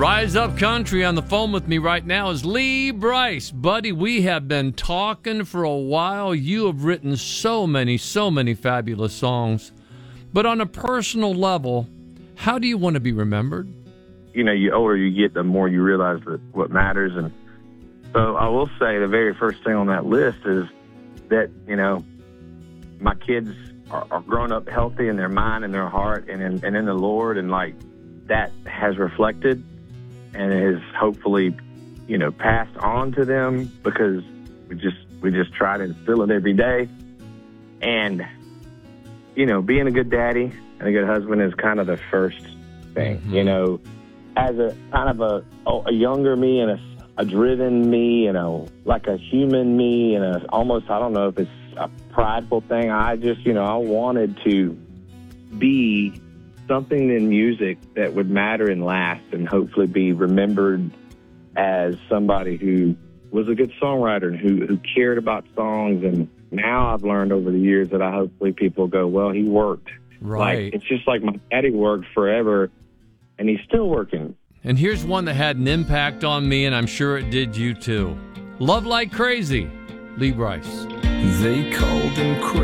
Rise Up Country. On the phone with me right now is Lee Brice. Buddy, we have been talking for a while. You have written so many fabulous songs. But on a personal level, how do you want to be remembered? You know, the older you get, the more you realize that what matters. And so I will say the very first thing on that list is that, you know, my kids are growing up healthy in their mind and their heart and in the Lord. And, like, that has reflected and is hopefully, you know, passed on to them because we just try to instill it every day. And, you know, being a good daddy and a good husband is kind of the first thing, you know, as a kind of a younger me and a driven me and like a human me and almost, I don't know if it's a prideful thing. I just, you know, I wanted to be something in music that would matter and last and hopefully be remembered as somebody who was a good songwriter and who cared about songs. And now I've learned over the years that hopefully people go, well, he worked. Right. Like, it's just like my daddy worked forever and he's still working. And here's one that had an impact on me, and I'm sure it did you too. Love Like Crazy, Lee Brice. They called him crazy.